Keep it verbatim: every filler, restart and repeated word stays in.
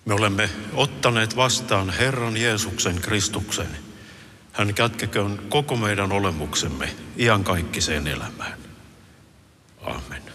Me olemme ottaneet vastaan Herran Jeesuksen Kristuksen. Hän kätkeköön koko meidän olemuksemme iankaikkiseen elämään. Amen.